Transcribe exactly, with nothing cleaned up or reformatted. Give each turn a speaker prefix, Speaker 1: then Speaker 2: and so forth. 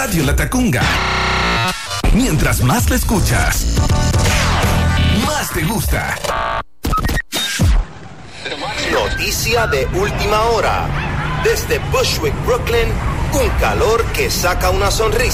Speaker 1: Radio La Tacunga. Mientras más la escuchas, más te gusta.
Speaker 2: Noticia de última hora. Desde Bushwick, Brooklyn, un calor que saca una sonrisa.